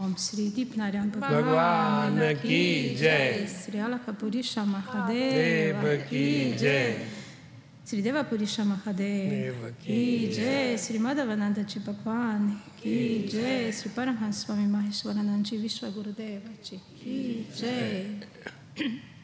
ओम श्री दीपनारायण भगवान की जय। श्री अलकापुरुषा महादेव की जय। श्री देवा पुरुषा महादेव की जय। श्री माधवानंद जी भगवान की जय। श्री परमहंस स्वामी महेश्वरानंद जी विश्व गुरुदेव जी की जय।